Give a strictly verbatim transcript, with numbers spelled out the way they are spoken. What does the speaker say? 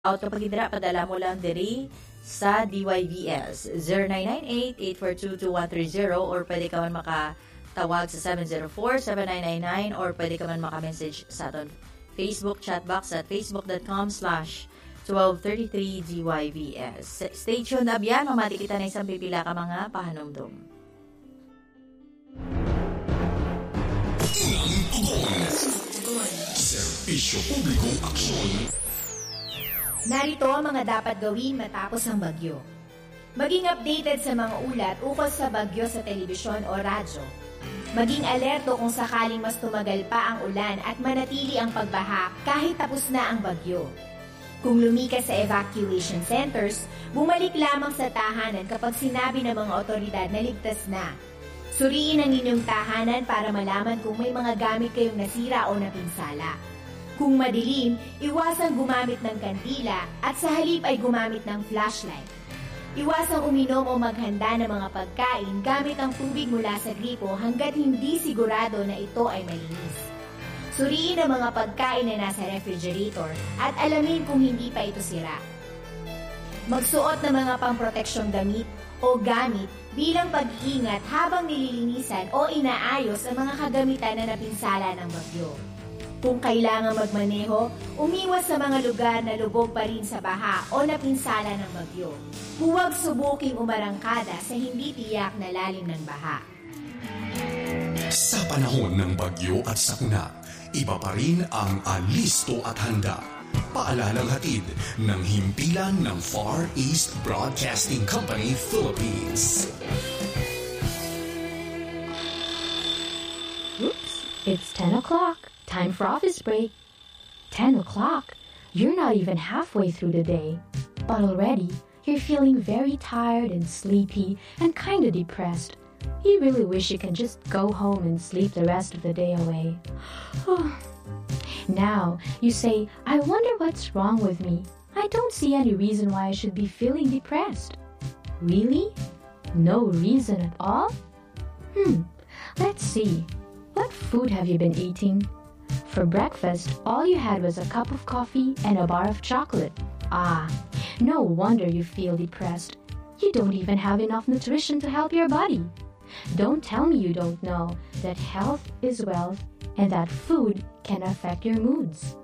out kapag hidra, padala mo lang diri sa D Y V S zero nine nine eight, eight four two, two one three zero or pwede ka man makatawag sa seven zero four, seven nine nine nine or pwede ka man makamessage sa aton Facebook chat box at facebook.com slash 1233 DYVS. Stay tuned na biyan, mamati kita na isang pipila ka mga pahanumdum. Unang tugon. Serbisyo Publikong Aksyon. Narito ang mga dapat gawin matapos ang bagyo. Maging updated sa mga ulat ukol sa bagyo sa telebisyon o radyo. Maging alerto kung sakaling mas tumagal pa ang ulan at manatili ang pagbaha kahit tapos na ang bagyo. Kung lumikas sa evacuation centers, bumalik lamang sa tahanan kapag sinabi ng mga otoridad na ligtas na. Suriin ang inyong tahanan para malaman kung may mga gamit kayong nasira o napinsala. Kung madilim, iwasang gumamit ng kandila at sa halip ay gumamit ng flashlight. Iwasang uminom o maghanda ng mga pagkain gamit ang tubig mula sa gripo hanggat hindi sigurado na ito ay malinis. Suriin ang mga pagkain na nasa refrigerator at alamin kung hindi pa ito sira. Magsuot ng mga pamproteksyong damit o gamit bilang pag-iingat habang nililinisan o inaayos ang mga kagamitan na napinsala ng bagyo. Kung kailangan magmaneho, umiwas sa mga lugar na lubog pa rin sa baha o napinsala ng bagyo. Huwag subuking umarangkada sa hindi tiyak na lalim ng baha. Sa panahon ng bagyo at sakuna, iba pa rin ang alisto at handa. Paalalang hatid ng himpilan ng Far East Broadcasting Company Philippines. Oops, it's ten o'clock. Time for office break. ten o'clock? You're not even halfway through the day. But already, you're feeling very tired and sleepy and kind of depressed. You really wish you can just go home and sleep the rest of the day away. Now, you say, I wonder what's wrong with me. I don't see any reason why I should be feeling depressed. Really? No reason at all? Hmm, let's see. What food have you been eating? For breakfast, all you had was a cup of coffee and a bar of chocolate. Ah, no wonder you feel depressed. You don't even have enough nutrition to help your body. Don't tell me you don't know that health is wealth and that food can affect your moods.